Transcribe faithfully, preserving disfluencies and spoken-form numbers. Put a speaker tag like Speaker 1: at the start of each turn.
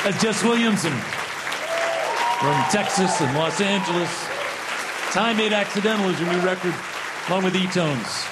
Speaker 1: That's Jess Williamson from Texas and Los Angeles. Time Made Accidental is your new record, along with E-Tones.